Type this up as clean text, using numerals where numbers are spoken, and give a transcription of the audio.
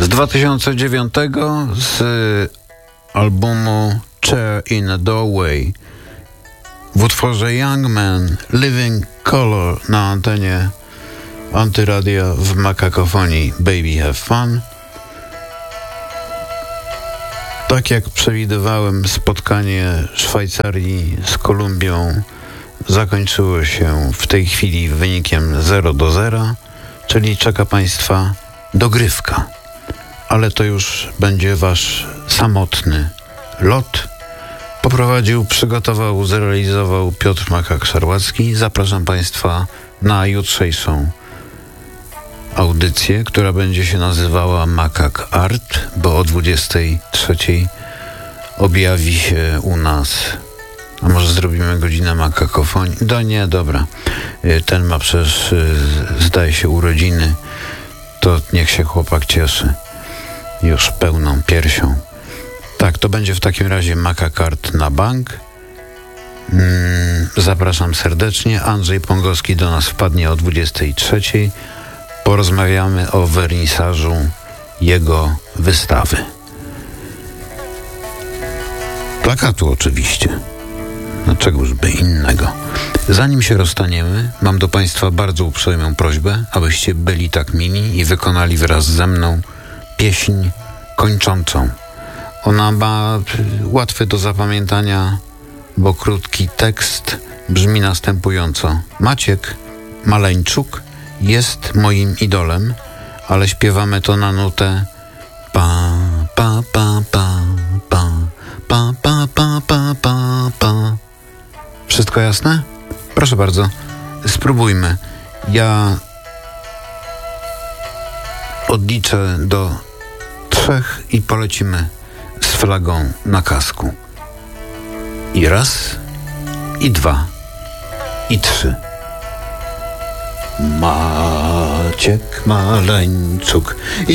z 2009 z albumu Chair in a Doorway w utworze Young Man Living Color na antenie Antyradia w Makakofonii Baby Have Fun. Tak jak przewidywałem, spotkanie Szwajcarii z Kolumbią zakończyło się w tej chwili wynikiem 0-0, czyli czeka Państwa dogrywka. Ale to już będzie Wasz samotny lot. Poprowadził, przygotował, zrealizował Piotr Makak-Szarłacki. Zapraszam Państwa na jutrzejszą audycję, która będzie się nazywała Makak Art, bo o 23:00 objawi się u nas. A może zrobimy godzinę makakofonii? Nie, dobra. Ten ma przecież, zdaje się, urodziny. To niech się chłopak cieszy. Już pełną piersią. Tak, to będzie w takim razie Makak Art na bank. Zapraszam serdecznie. Andrzej Pągowski do nas wpadnie o 23:00. Porozmawiamy o wernisażu jego wystawy. Plakatu oczywiście. No czegoż by innego. Zanim się rozstaniemy, mam do Państwa bardzo uprzejmą prośbę, abyście byli tak mili i wykonali wraz ze mną pieśń kończącą. Ona ma łatwy do zapamiętania, bo krótki tekst brzmi następująco. Maciek Maleńczuk jest moim idolem, ale śpiewamy to na nutę pa pa pa pa pa pa pa pa pa pa pa. Wszystko jasne? Proszę bardzo, spróbujmy. Ja odliczę do 3 i polecimy z flagą na kasku. I 1, i 2, i 3. Maciek Maleńczuk